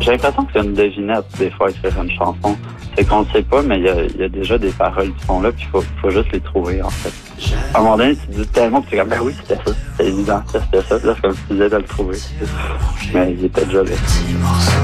J'ai l'impression que c'est une devinette, des fois, écrire une chanson. C'est qu'on ne sait pas, mais il y a déjà des paroles qui sont là, puis faut juste les trouver, en fait. À un moment donné, tu dis tellement, puis tu es comme, ben oui, c'était ça. C'est évident, c'était ça. Là, c'est comme si tu disais de le trouver. Mais il était déjà là.